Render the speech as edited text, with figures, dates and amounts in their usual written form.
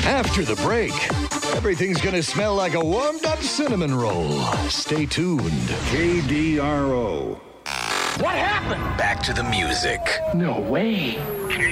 After the break, everything's going to smell like a warmed-up cinnamon roll. Stay tuned. KDRO. What happened? Back to the music. No way.